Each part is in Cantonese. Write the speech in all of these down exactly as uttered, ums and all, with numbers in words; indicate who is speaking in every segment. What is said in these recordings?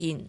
Speaker 1: 現。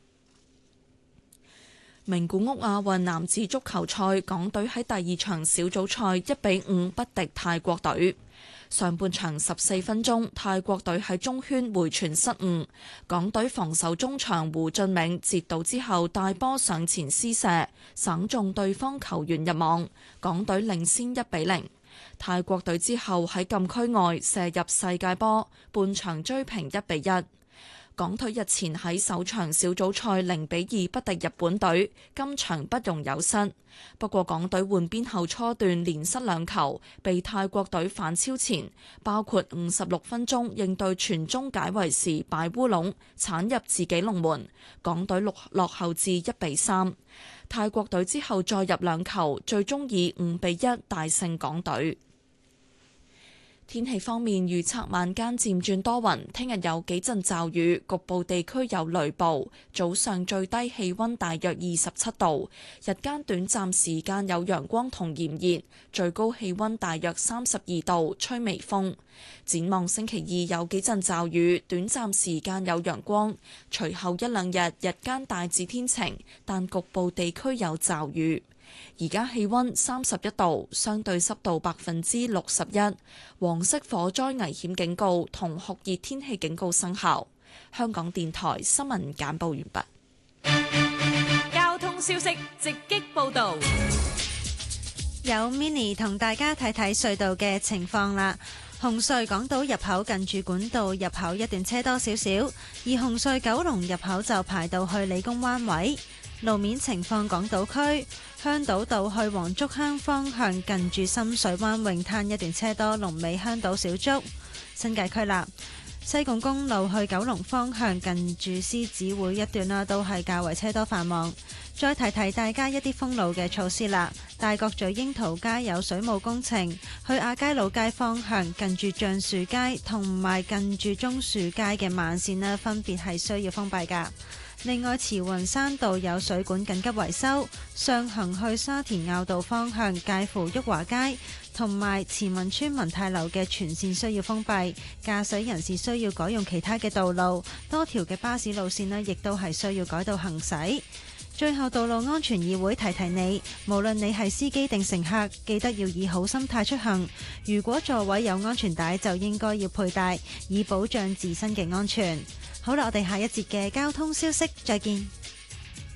Speaker 1: 名古屋亞運男子足球賽，港隊喺第二場小組賽一比五不敵泰國隊。上半場十四分鐘，泰國隊喺中圈回傳失誤，港隊防守中場胡俊銘截到之後帶波上前施射，省中對方球員入網，港隊領先一比零。泰國隊之後喺禁區外射入世界波，半場追平一比一。港隊日前喺首場小組賽零比二不敵日本隊，今場不容有失。不過港隊換邊後初段連失兩球，被泰國隊反超前，包括五十六分鐘應對傳中解圍時擺烏龍，鏟入自己龍門，港隊落落後至一比三。泰國隊之後再入兩球，最終以五比一大勝港隊。天氣方面，預測晚間漸轉多雲，聽日有幾陣驟雨，局部地區有雷暴。早上最低氣溫大約二十七度，日間短暫時間有陽光同炎熱，最高氣溫大約三十二度，吹微風。展望星期二有幾陣驟雨，短暫時間有陽光，隨後一兩日日間大致天晴，但局部地區有驟雨。而家氣溫三十一度，相對濕度百分之六十一，黃色火災危險警告同酷熱天氣警告生效。香港電台新聞簡報完畢。
Speaker 2: 交通消息直擊報道，
Speaker 3: 有 Mini 同大家睇睇隧道嘅情況啦。紅隧港島入口近住管道入口一段車多少少，而紅隧九龍入口就排到去理工灣位。路面情況，港島區香島道去黃竹坑方向近住深水灣泳灘一段車多，龍尾香島小築。新界區啦，西貢公路去九龍方向近住獅子會一段啦，都係較為車多繁忙。再提提大家一啲封路嘅措施啦，大角咀櫻桃街有水務工程，去亞皆老街方向近住橡樹街同埋近住棕樹街嘅慢線呢，分別係需要封閉㗎。另外，慈雲山道有水管緊急維修，上行去沙田坳道方向介乎旭華街同埋慈雲村文泰樓嘅全線需要封閉，駕駛人士需要改用其他嘅道路，多條嘅巴士路線呢亦都係需要改道行駛。最後，道路安全議會提提你，無論你係司機定乘客，記得要以好心態出行。如果座位有安全帶，就應該要佩戴，以保障自身嘅安全。好啦，我哋下一節嘅交通消息再見。